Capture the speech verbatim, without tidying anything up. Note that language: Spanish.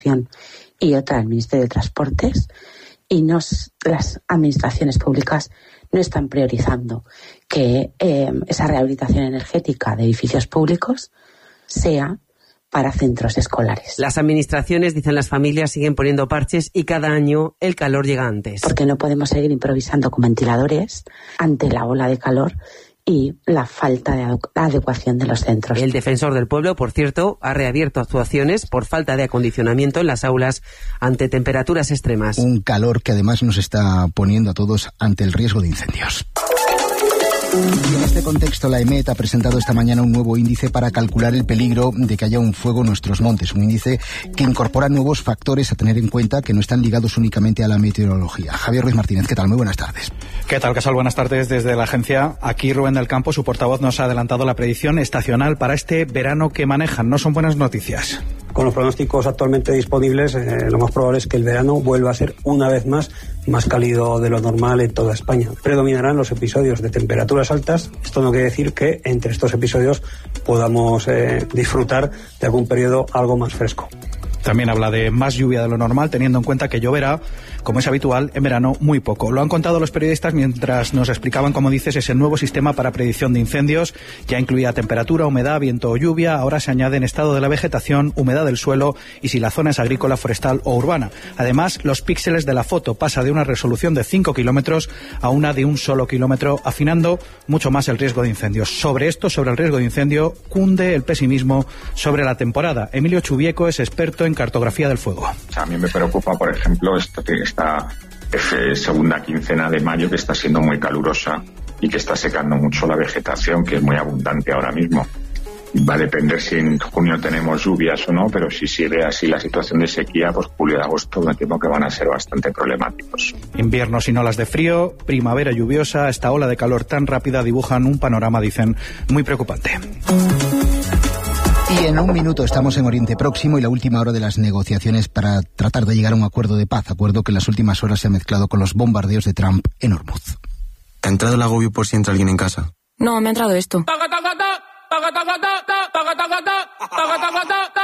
y otra al Ministerio de Transportes, y nos, las administraciones públicas no están priorizando que eh, esa rehabilitación energética de edificios públicos sea para centros escolares. Las administraciones, dicen las familias, siguen poniendo parches y cada año el calor llega antes. Porque no podemos seguir improvisando con ventiladores ante la ola de calor y la falta de adecuación de los centros. El defensor del pueblo, por cierto, ha reabierto actuaciones por falta de acondicionamiento en las aulas ante temperaturas extremas. Un calor que además nos está poniendo a todos ante el riesgo de incendios. Y en este contexto, la EMET ha presentado esta mañana un nuevo índice para calcular el peligro de que haya un fuego en nuestros montes. Un índice que incorpora nuevos factores a tener en cuenta que no están ligados únicamente a la meteorología. Javier Ruiz Martínez, ¿qué tal? Muy buenas tardes. ¿Qué tal, Casal? Buenas tardes desde la agencia. Aquí Rubén del Campo, su portavoz, nos ha adelantado la predicción estacional para este verano que manejan. No son buenas noticias. Con los pronósticos actualmente disponibles, eh, lo más probable es que el verano vuelva a ser una vez más más cálido de lo normal en toda España. Predominarán los episodios de temperaturas altas. Esto no quiere decir que entre estos episodios podamos eh, disfrutar de algún periodo algo más fresco. También habla de más lluvia de lo normal, teniendo en cuenta que lloverá, como es habitual, en verano muy poco. Lo han contado los periodistas mientras nos explicaban, como dices, ese nuevo sistema para predicción de incendios. Ya incluía temperatura, humedad, viento o lluvia. Ahora se añaden estado de la vegetación, humedad del suelo y si la zona es agrícola, forestal o urbana. Además, los píxeles de la foto pasa de una resolución de cinco kilómetros a una de un solo kilómetro, afinando mucho más el riesgo de incendios. Sobre esto, sobre el riesgo de incendio, cunde el pesimismo sobre la temporada. Emilio Chubieco es experto en cartografía del fuego. A mí me preocupa, por ejemplo, esta, esta segunda quincena de mayo, que está siendo muy calurosa y que está secando mucho la vegetación, que es muy abundante ahora mismo. Va a depender si en junio tenemos lluvias o no, pero si sigue así la situación de sequía, pues julio y agosto me temo que van a ser bastante problemáticos. Invierno sin olas de frío, primavera lluviosa, esta ola de calor tan rápida dibujan un panorama, dicen, muy preocupante. Y en un minuto estamos en Oriente Próximo y la última hora de las negociaciones para tratar de llegar a un acuerdo de paz, acuerdo que en las últimas horas se ha mezclado con los bombardeos de Trump en Hormuz. ¿Te ha entrado el agobio por si entra alguien en casa? No, me ha entrado esto.